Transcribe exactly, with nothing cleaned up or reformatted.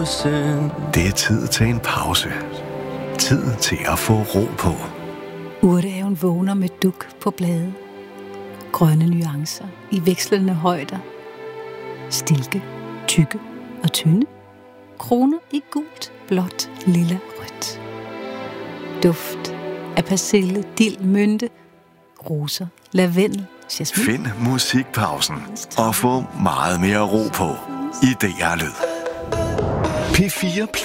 pause. Det er tid til en pause. Tid til at få ro på. Urtehaven vågner med duk på blade. Grønne nuancer i vekslende højder. Stilke, tykke og tynde. Kroner i gult, blåt, lilla, rødt. Duft af persille, dild, mynte, roser, lavendel, jasmin. Find musikpausen og få meget mere ro på i D R Lyd. P fire